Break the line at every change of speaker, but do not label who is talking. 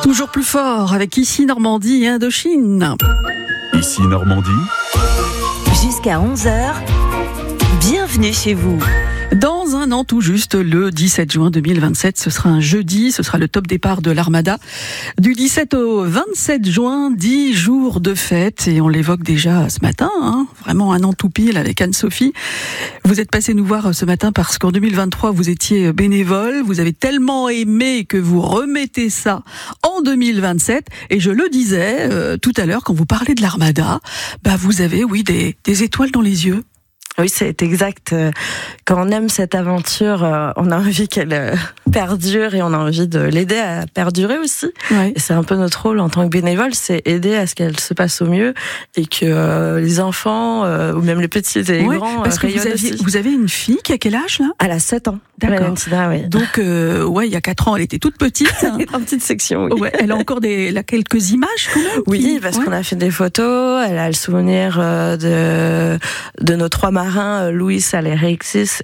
Toujours plus fort avec Ici Normandie et Indochine.
Ici Normandie.
Jusqu'à 11h, bienvenue chez vous.
Dans un an tout juste, le 17 juin 2027, ce sera un jeudi, ce sera le top départ de l'Armada. Du 17 au 27 juin, 10 jours de fête, et on l'évoque déjà ce matin, vraiment un an tout pile avec Anne-Sophie. Vous êtes passé nous voir ce matin parce qu'en 2023, vous étiez bénévole, vous avez tellement aimé que vous remettez ça en 2027, et je le disais tout à l'heure, quand vous parlez de l'Armada, vous avez, oui, des étoiles dans les yeux.
Oui, c'est exact. Quand on aime cette aventure, on a envie qu'elle perdure et on a envie de l'aider à perdurer aussi.
Ouais.
Et c'est un peu notre rôle en tant que bénévole, c'est aider à ce qu'elle se passe au mieux et que les enfants, ou même les petits et les grands,
parce que vous avez une fille qui a quel âge là ?
Elle a 7 ans.
D'accord.
Valentina, oui.
Donc, il y a 4 ans, elle était toute petite.
Elle est en petite section, oui.
Ouais, elle a encore quelques images quand même.
Oui, parce qu'on a fait des photos. Elle a le souvenir de nos 3 marins, Louis, Alexis